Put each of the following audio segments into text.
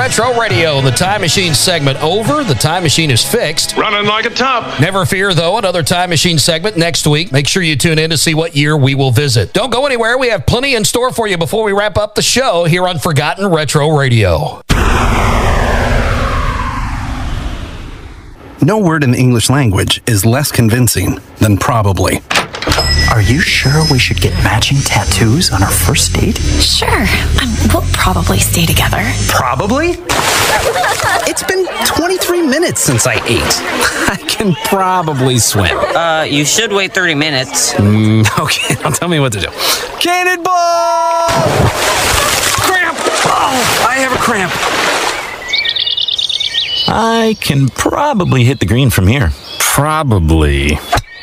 Retro Radio, the Time Machine segment over. The Time Machine is fixed. Running like a top. Never fear, though, another Time Machine segment next week. Make sure you tune in to see what year we will visit. Don't go anywhere. We have plenty in store for you before we wrap up the show here on Forgotten Retro Radio. No word in the English language is less convincing than probably. Are you sure we should get matching tattoos on our first date? Sure. We'll probably stay together. Probably? It's been 23 minutes since I ate. I can probably swim. You should wait 30 minutes. Okay, now tell me what to do. Cannonball! Cramp! Oh, I have a cramp. I can probably hit the green from here. Probably.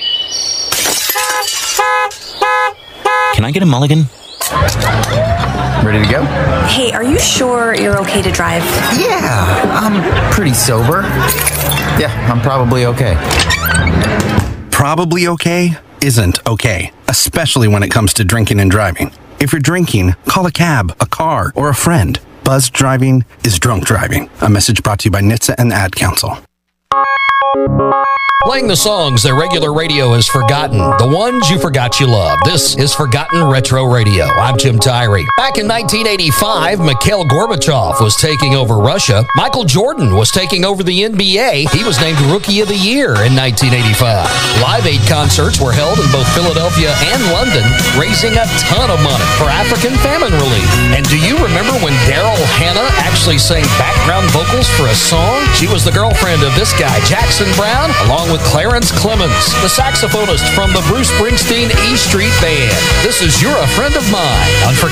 Can I get a mulligan? Ready to go? Hey, are you sure you're okay to drive? Yeah, I'm pretty sober. Yeah, I'm probably okay. Probably okay isn't okay, especially when it comes to drinking and driving. If you're drinking, call a cab, a car, or a friend. Buzzed driving is drunk driving. A message brought to you by NHTSA and the Ad Council. Playing the songs that regular radio has forgotten, the ones you forgot you loved. This is Forgotten Retro Radio. I'm Jim Tyree. Back in 1985, Mikhail Gorbachev was taking over Russia. Michael Jordan was taking over the NBA. He was named Rookie of the Year in 1985. Live Aid concerts were held in both Philadelphia and London, raising a ton of money for African famine relief. And do you remember when Daryl Hannah actually sang background vocals for a song? She was the girlfriend of this guy, Jackson Browne, along with Clarence Clemens, the saxophonist from the Bruce Springsteen E Street Band. This is You're a Friend of Mine on Forgotten